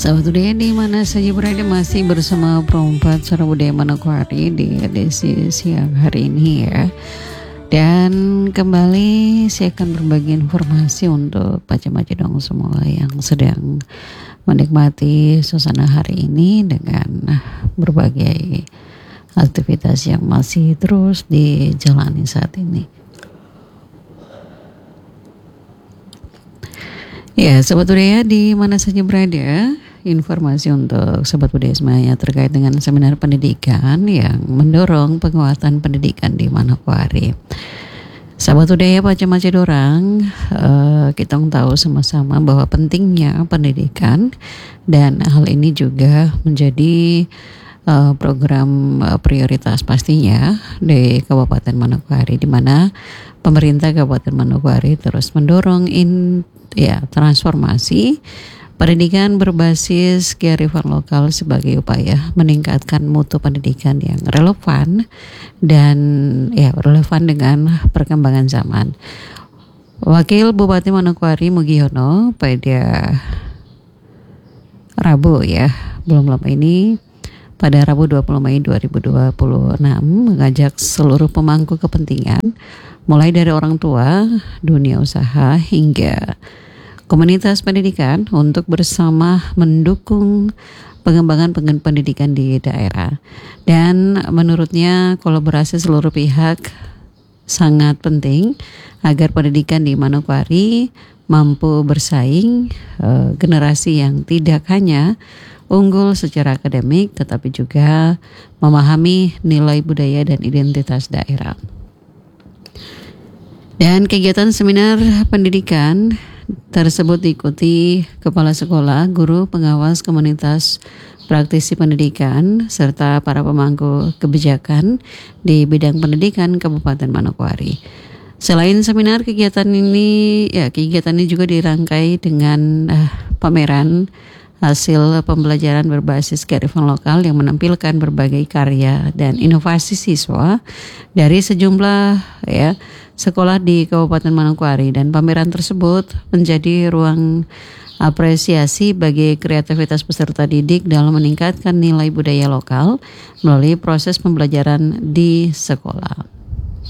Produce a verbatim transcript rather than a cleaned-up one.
Sahabat budaya di mana saja berada, masih bersama Perempat Suara Budaya Manokwari di edisi siang hari ini ya. Dan kembali saya akan berbagi informasi untuk baca-baca dong semua yang sedang menikmati suasana hari ini dengan berbagai aktivitas yang masih terus dijalani saat ini. Ya, Sobat Budaya di mana saja berada, informasi untuk Sobat Budaya semuanya terkait dengan seminar pendidikan yang mendorong penguatan pendidikan di Manokwari. Sahabat Budaya baca-baca dorang, uh, kita tahu sama-sama bahwa pentingnya pendidikan dan hal ini juga menjadi uh, program uh, prioritas pastinya di Kabupaten Manokwari, di mana pemerintah Kabupaten Manokwari terus mendorong in ya transformasi pendidikan berbasis kearifan lokal sebagai upaya meningkatkan mutu pendidikan yang relevan dan ya relevan dengan perkembangan zaman. Wakil Bupati Manokwari Mugiono pada Rabu ya, belum lama ini pada Rabu dua puluh Mei dua ribu dua puluh enam mengajak seluruh pemangku kepentingan mulai dari orang tua, dunia usaha hingga komunitas pendidikan untuk bersama mendukung pengembangan pendidikan di daerah. Dan menurutnya kolaborasi seluruh pihak sangat penting agar pendidikan di Manokwari mampu bersaing eh, generasi yang tidak hanya unggul secara akademik tetapi juga memahami nilai budaya dan identitas daerah. Dan kegiatan seminar pendidikan tersebut diikuti kepala sekolah, guru, pengawas komunitas, praktisi pendidikan, serta para pemangku kebijakan di bidang pendidikan Kabupaten Manokwari. Selain seminar, kegiatan ini, ya kegiatan ini juga dirangkai dengan uh, pameran hasil pembelajaran berbasis kearifan lokal yang menampilkan berbagai karya dan inovasi siswa dari sejumlah ya sekolah di Kabupaten Manokwari, dan pameran tersebut menjadi ruang apresiasi bagi kreativitas peserta didik dalam meningkatkan nilai budaya lokal melalui proses pembelajaran di sekolah.